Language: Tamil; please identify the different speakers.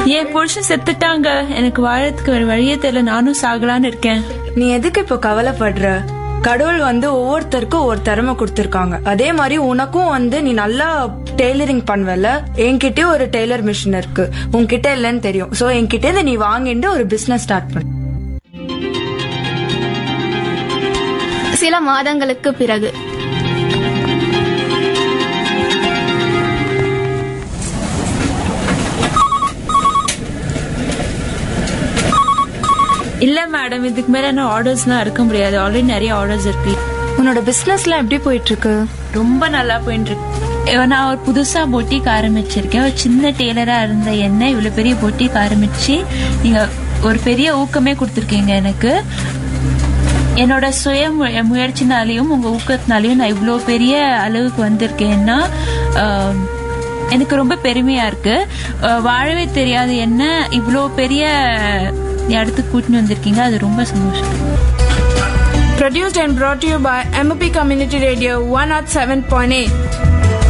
Speaker 1: என் புருஷன் செத்துட்டாங்க, எனக்கு வாழறதுக்கு வேற வழியே தெரியல, நானும் சாகலான்னு இருக்கேன்.
Speaker 2: நீ எதுக்கு இப்போ கவலைப்படுற? கடவுள் ஒவ்வொருத்தருக்கும் ஒரு திறமை கொடுத்திருக்காங்க. அதே மாதிரி உனக்கும் நீ நல்லா டெய்லரிங் பண்ணுவல. என்கிட்ட ஒரு டெய்லர் மிஷின் இருக்கு, உன்கிட்ட இல்லன்னு தெரியும். சோ என்கிட்ட இருந்து நீ வாங்கிட்டு ஒரு பிசினஸ் ஸ்டார்ட் பண்ணு.
Speaker 3: சில மாதங்களுக்கு பிறகு
Speaker 1: இல்ல மேடம், இதுக்கு மேல என்ன ஆர்டர்ஸ்லாம் இருக்க முடியாது. ஆல்ரெடி நிறைய ஆர்டர்ஸ் இருக்கு.
Speaker 2: உன்னோட பிசினஸ்லாம் எப்படி போயிட்டு இருக்கு?
Speaker 1: ரொம்ப நல்லா போயிட்டு இருக்கு. நான் ஒரு புதுசா பொட்டிக் ஆரம்பிச்சிருக்கேன். ஒரு சின்ன டெய்லரா இருந்த என்ன இவ்வளவு பெரிய பொட்டிக் ஆரம்பிச்சு நீங்க ஒரு பெரிய ஊக்கமே கொடுத்துருக்கீங்க எனக்கு. என்னோட சுய முயற்சினாலையும் உங்க ஊக்கத்தினாலையும் நான் இவ்வளோ பெரிய அளவுக்கு வந்திருக்கேன்னா எனக்கு ரொம்ப பெருமையா இருக்கு. வாழவே தெரியாத என்ன இவ்வளோ பெரிய இடத்துக்கு கூட்டின்னு வந்திருக்கீங்க, அது ரொம்ப சந்தோஷம்.
Speaker 4: Produced and brought to you by MOP Community Radio 107.8.